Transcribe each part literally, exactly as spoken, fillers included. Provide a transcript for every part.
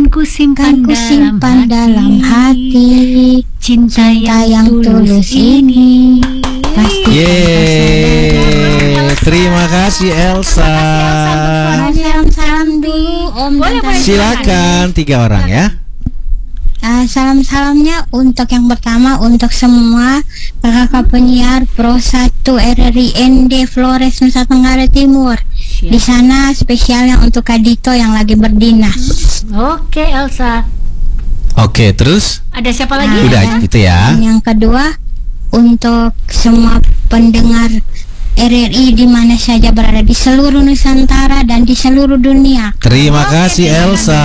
Kan ku simpan, Kan ku simpan dalam hati cinta, cinta yang yang tulus ini. Pasti Yeay, terima kasih Elsa. salam-salam dulu Om Boleh, dan boleh. Tante. Silakan tiga orang ya. Uh, salam-salamnya untuk yang pertama untuk semua kakak penyiar Pro satu R R I N D Flores Nusa Tenggara Timur. Siap. Di sana spesialnya untuk Kak Dito yang lagi berdinas. Oke Elsa. Oke, terus Ada siapa lagi? Nah, udah ya. gitu ya. Dan yang kedua untuk semua pendengar R R I di mana saja berada di seluruh Nusantara dan di seluruh dunia. Terima Oke, kasih terima Elsa.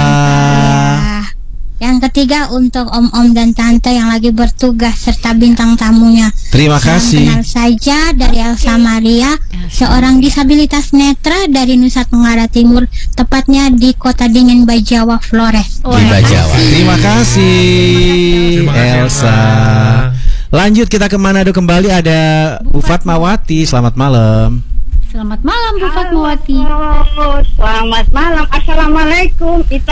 Ya. Yang ketiga untuk om-om dan tante yang lagi bertugas serta bintang tamunya. Terima Salam kasih. kenal saja dari Elsa Maria, seorang disabilitas netra dari Nusa Tenggara Timur, tepatnya di Kota Dingin Bajawa, Flores. Di Bajawa. Terima kasih Terima kasih, Elsa. Lanjut kita ke Manado kembali, ada Bu Fatmawati. Selamat malam. Selamat malam Bu Fatmawati. Halo, selamat malam. Assalamualaikum, Ita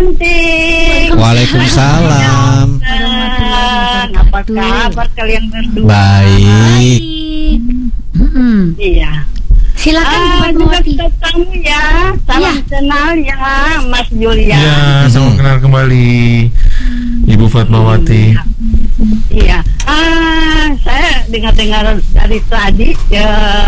cantik. Waalaikumsalam. Dan apa kabar kalian berdua? Baik. Mm-mm. Iya. Silakan Bu Ah, juga Fatmawati. ketemu ya. Salam Iya. kenal ya, Mas Julia. Ya, salam kenal kembali Ibu Fatmawati. Iya. Ah, saya dengar-dengar dari tadi ya.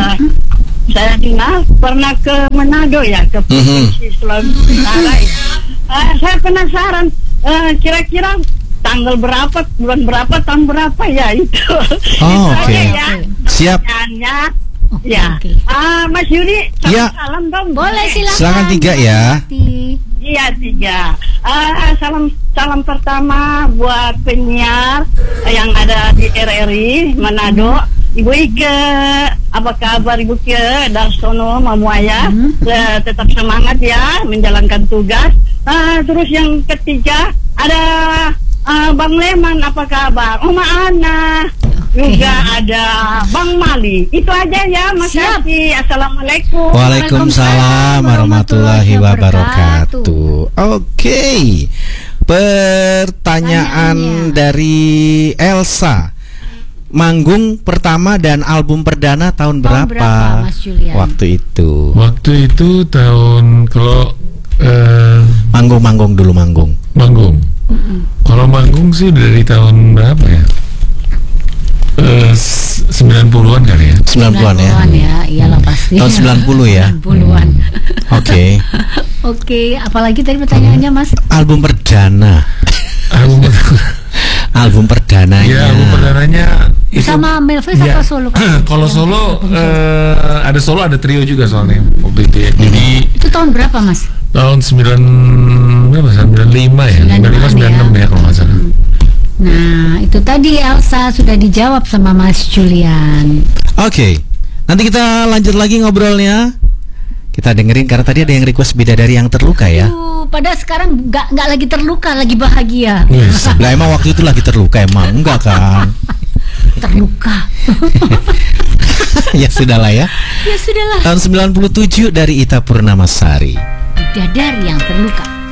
Saya dengar pernah ke Manado ya, ke Provinsi Sulawesi Utara ya. Ah, saya penasaran, eh, kira-kira tanggal berapa, bulan berapa, tahun berapa ya itu? Oh, Itu oke. aja ya. Siap. Pertanyaannya, Oke, ya. oke. Ah, Mas Yudi, Ya. salam dong. Boleh silakan. Silakan tiga ya. Iya tiga. Ah, salam salam pertama buat penyiar yang ada di R R I Manado. Ibu Ike, apa kabar Ibu Ike? Darsono, Mamuaya, eh, tetap semangat ya menjalankan tugas. Ah, terus yang ketiga ada ah, Bang Leman, apa kabar? Oma Ana, juga ada Bang Mali. Itu aja ya, makasih. Assalamualaikum. Waalaikumsalam warahmatullahi wabarakatuh. Oke. Pertanyaan dari Elsa. Manggung pertama dan album perdana tahun, Tahun berapa? berapa, Mas Julian? Waktu itu. Waktu itu tahun kalau eh, Manggung-manggung dulu manggung. manggung. Kalau manggung sih dari tahun berapa ya? Eh, s- sembilan puluhan kali ya. sembilan puluhan ya. ya, iyalah pasti. Tahun sembilan puluh ya. sembilan puluhan. Oke. Oke, apalagi tadi pertanyaannya Mas? Album perdana. Album Album perdananya. ya, album perdananya itu. Sama Melvis Ya. atau solo? Kalau solo eh, ada solo, ada trio juga soalnya waktu itu ya. Jadi Itu tahun berapa Mas? tahun sembilan berapa? sembilan puluh lima ya. sembilan puluh lima sembilan puluh enam ya kalau nggak salah. Nah, itu tadi Elsa sudah dijawab sama Mas Julian. Oke. Nanti kita lanjut lagi ngobrolnya. Kita dengerin karena tadi ada yang request Bidadari yang terluka ya. Tuh, pada sekarang nggak nggak lagi terluka, lagi bahagia. Wes. Lah emang waktu itu lagi terluka emang enggak kan? Terluka. Ya sudahlah ya. Ya sudahlah. Tahun sembilan puluh tujuh dari Ita Purnamasari. Bidadari yang terluka.